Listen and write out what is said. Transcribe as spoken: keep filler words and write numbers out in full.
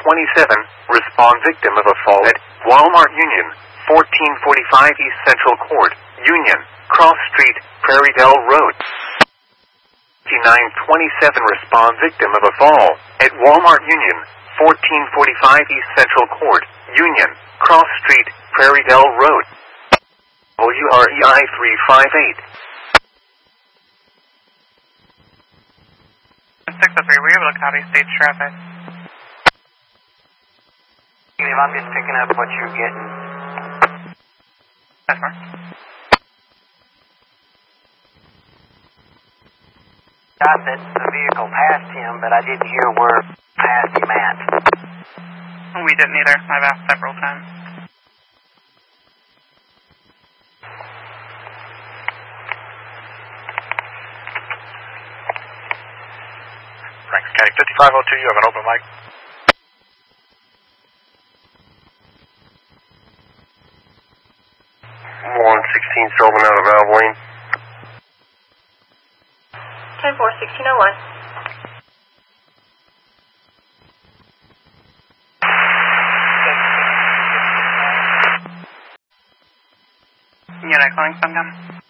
twenty-seven, respond victim of a fall at Walmart Union, fourteen forty-five East Central Court, Union, Cross Street, Prairie Dell Road. nine twenty-seven, respond victim of a fall at Walmart Union, fourteen forty-five East Central Court, Union, Cross Street, Prairie Dell Road. W R E I three five eight. six oh three, were you able to copy stage traffic? I'm just picking up what you're getting. That's fine. Got that the vehicle passed him, but I didn't hear where passed him at. We didn't either. I've asked several times. Franklin County fifty-five oh two, you have an open mic. one sixteen Sylvan out of Valvoline. ten four, sixteen oh one. Unit calling sometime.